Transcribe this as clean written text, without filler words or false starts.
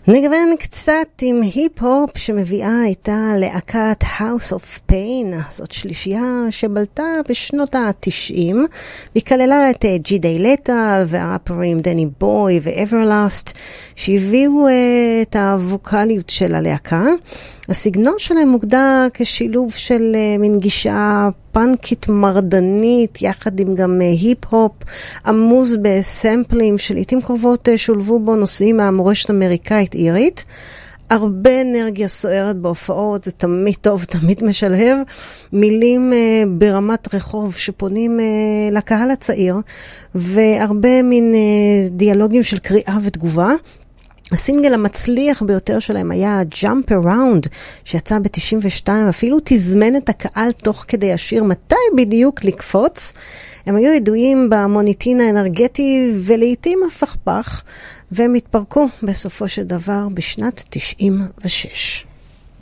נגוון קצת עם היפ-הופ שמביאה איתה להקת House of Pain, זאת שלישייה שבלטה בשנות ה-90, והיא כללה את ג'י-דיי לטל והראפרים דני בוי ואברלאסט, שהביאו את הווקליות של הלהקה. הסגנון שלהם מוגדר כשילוב של מין גישה פאנקית מרדנית, יחד עם גם היפ-הופ, עמוז בסמפלים שלעיתים קרובות שולבו בו נושאים מהמורשת אמריקאית אירית. הרבה אנרגיה סוערת בהופעות, זה תמיד טוב, תמיד משלהב. מילים ברמת רחוב שפונים לקהל הצעיר, והרבה מין דיאלוגים של קריאה ותגובה. הסינגל המצליח ביותר שלהם היה Jump Around, שיצא ב-92, אפילו תזמן את הקהל תוך כדי השיר מתי בדיוק לקפוץ. הם היו ידועים במוניטין האנרגטי ולעיתים הפכפך, והם התפרקו בסופו של דבר בשנת 96.